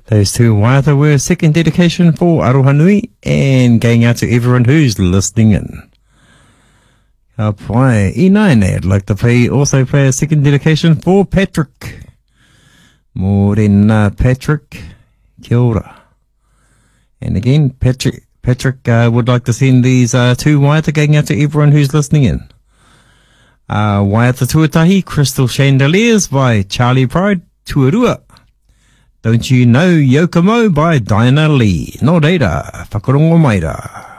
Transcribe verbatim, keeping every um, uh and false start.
Those two waiata were second dedication for Aroha Nui and going out to everyone who's listening in. Ka pai, I nine, I'd like to play, also play a second dedication for Patrick. Morena Patrick, kia ora. And again, Patrick, Patrick uh, would like to send these uh, two waiata going out to everyone who's listening in. Uh, Waiata Tuatahi, Crystal Chandeliers by Charlie Pride, Tuarua. Don't You Know Yokomo by Dinah Lee. No reira, whakarongo mai rā.